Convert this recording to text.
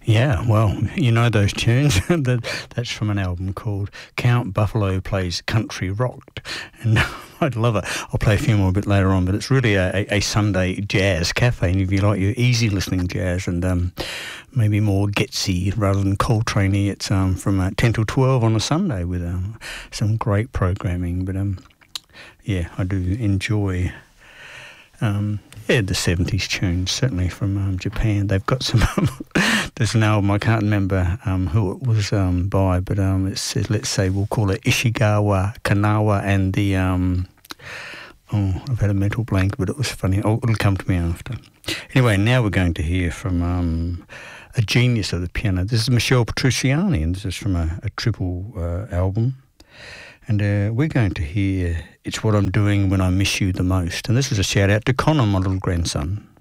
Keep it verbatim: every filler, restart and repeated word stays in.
Yeah, well, you know those tunes. that That's from an album called Count Buffalo Plays Country Rocked. And I'd love it. I'll play a few more a bit later on, but it's really a, a, a Sunday jazz cafe. And if you like your easy listening jazz and um, maybe more Getsy rather than Coltrane-y, it's um, from uh, ten till twelve on a Sunday with um, some great programming. But um, yeah, I do enjoy... Um, yeah, the seventies tunes, certainly from um, Japan. They've got some... there's an album, I can't remember um, who it was um, by, but um, it's, let's say we'll call it Ishigawa, Kanawa, and the... Um, oh, I've had a mental blank, but it was funny. Oh, it'll come to me after. Anyway, now we're going to hear from um, a genius of the piano. This is Michel Petrucciani, and this is from a, a triple uh, album. And uh, we're going to hear It's What I'm Doing When I Miss You the Most. And this is a shout out to Connor, my little grandson.